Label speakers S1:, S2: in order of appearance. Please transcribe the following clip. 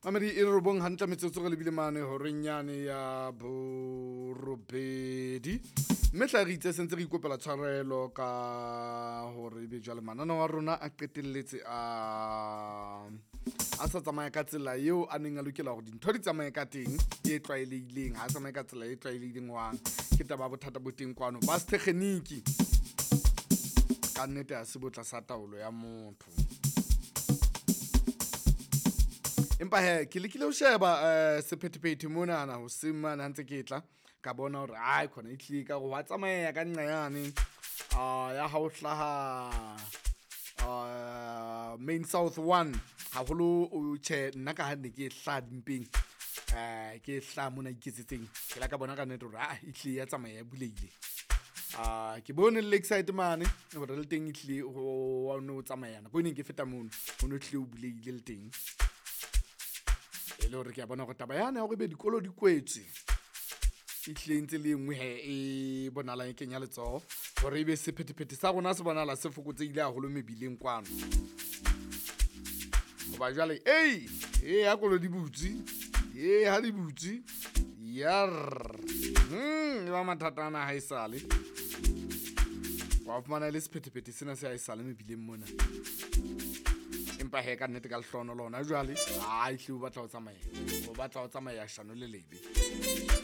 S1: Mamedi e re bong hantle metsotso le bile mane horenyane ya borobedi. Mme tla re itse sentse re ikopela tshwarelo ka hore be jwale manana wa rona a qetelletse a sa tsamaya ka tsela eo a neng a lokela hore dintho di tsamaye ka teng e tlwaelehileng ha tsamaya ka tsela e tlwaelehileng wang ke taba bothata bo teng kwano ba stekgeniki ka nnete ha se botla sa taolo ya motho. Empa ke lekile ho sheba sephethephethe mona na ho simana ntse ke tla ka bona hore ai khona e tlika go wa tsamaya ka nqa yane ya ha o hlaha main south 1 haholo o che nna ka ha ne ke hla dimpeng ke hla mona iketsetseng ke la ka bona ka nnete hore e tlile ya tsamaya ya buleile ke bone le excited mane hore le teng e tlile ho no tsamaya nako ne ke feta mono ho no tlile o buleile le teng le hore ke a bona go taba yana go be dikolo di kwetse e tlentse le nngwe e bonala e kenya letsoho gore e be sephethephethe sa rona se bonala se fokotseile haholo mebileng kwano ba jwale ha kolo di butsi ha di butsi yar ba mathatana ha isale wa fumana le sephethephethe sena se ha isale mebileng mona empa he ka nnete ka lehlono lona jwale e hle o batla ho tsamaya shano le lebe